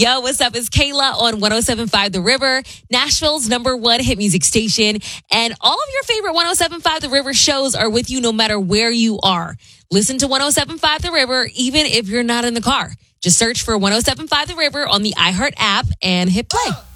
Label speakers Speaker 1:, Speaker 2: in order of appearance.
Speaker 1: Yo, what's up? It's Kayla on 107.5 The River, Nashville's #1 hit music station. And all of your favorite 107.5 The River shows are with you no matter where you are. Listen to 107.5 The River even if you're not in the car. Just search for 107.5 The River on the iHeart app and hit play.